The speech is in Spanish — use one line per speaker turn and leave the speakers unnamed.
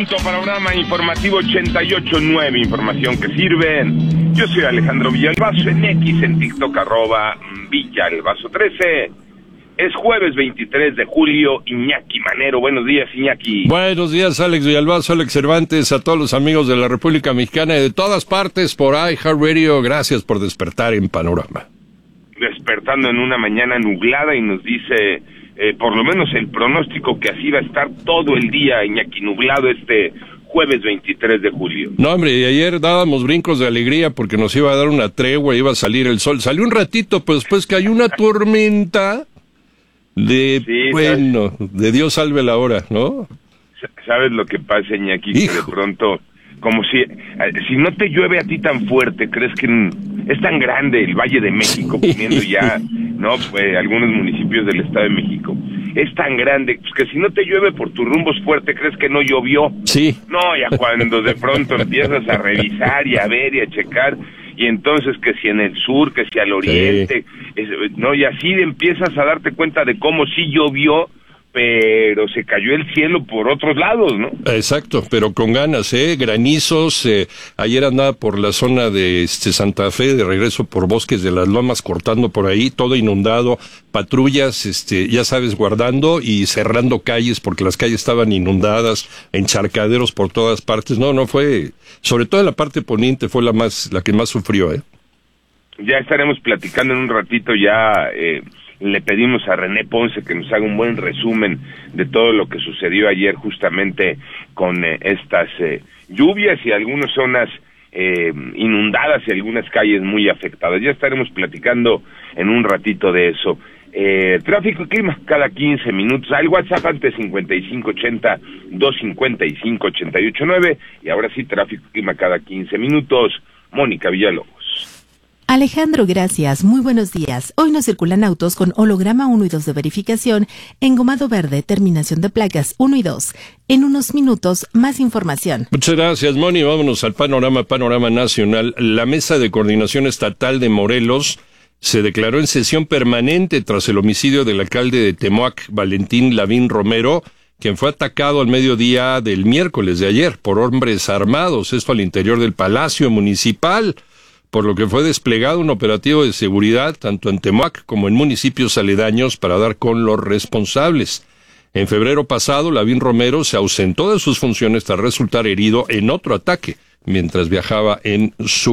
punto, panorama informativo 88.9, información que sirve. Yo soy Alejandro Villalbazo, en X, en TikTok, @Villalbazo13. Es jueves 23 de julio, Iñaki Manero. Buenos días, Iñaki.
Buenos días, Alex Villalbazo, Alex Cervantes, a todos los amigos de la República Mexicana y de todas partes por iHeartRadio. Gracias por despertar en Panorama.
Despertando en una mañana nublada y nos dice, por lo menos el pronóstico, que así va a estar todo el día, Iñaki, nublado este jueves 23 de julio.
No, hombre, y ayer dábamos brincos de alegría porque nos iba a dar una tregua, iba a salir el sol. Salió un ratito, pero después cayó una tormenta de, sí, bueno, de Dios salve la hora, ¿no?
¿Sabes lo que pasa, Iñaki? Que de pronto, como si no te llueve a ti tan fuerte, crees que es tan grande el Valle de México, poniendo ya, ¿no? Algunos municipios del Estado de México. Es tan grande, pues, que si no te llueve por tus rumbos fuerte, crees que no llovió.
Sí.
No, ya cuando de pronto empiezas a revisar y a ver y a checar, y entonces que si en el sur, que si al oriente, sí. No, y así empiezas a darte cuenta de cómo sí llovió, pero se cayó el cielo por otros lados, ¿no?
Exacto, pero con ganas, granizos. Ayer andaba por la zona de Santa Fe, de regreso por Bosques de las Lomas, cortando por ahí, todo inundado, patrullas, ya sabes, guardando y cerrando calles, porque las calles estaban inundadas, encharcaderos por todas partes. No fue, sobre todo en la parte poniente fue la que más sufrió,
Ya estaremos platicando en un ratito ya. Le pedimos a René Ponce que nos haga un buen resumen de todo lo que sucedió ayer justamente con estas lluvias y algunas zonas inundadas y algunas calles muy afectadas. Ya estaremos platicando en un ratito de eso. Tráfico y clima cada 15 minutos. Al WhatsApp antes 5580-255-889. Y ahora sí, tráfico y clima cada 15 minutos. Mónica Villalobos.
Alejandro, gracias. Muy buenos días. Hoy no circulan autos con holograma 1 y 2 de verificación, engomado verde, terminación de placas 1 y 2. En unos minutos, más información.
Muchas gracias, Moni. Vámonos al panorama nacional. La Mesa de Coordinación Estatal de Morelos se declaró en sesión permanente tras el homicidio del alcalde de Temoac, Valentín Lavín Romero, quien fue atacado al mediodía del miércoles de ayer por hombres armados, esto al interior del Palacio Municipal, por lo que fue desplegado un operativo de seguridad tanto en Temoac como en municipios aledaños para dar con los responsables. En febrero pasado, Lavín Romero se ausentó de sus funciones tras resultar herido en otro ataque mientras viajaba en su